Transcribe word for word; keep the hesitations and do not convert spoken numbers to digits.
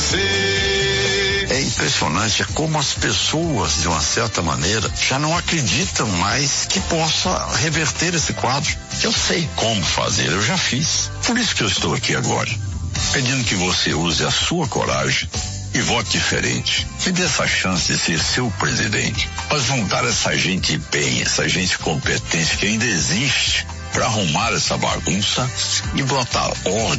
você. É impressionante como as pessoas, de uma certa maneira, já não acreditam mais que possa reverter esse quadro. Eu sei como fazer, eu já fiz. Por isso que eu estou aqui agora, pedindo que você use a sua coragem e vote diferente. Me dê essa chance de ser seu presidente. Nós vamos dar essa gente bem, essa gente competente que ainda existe, para arrumar essa bagunça e botar ordem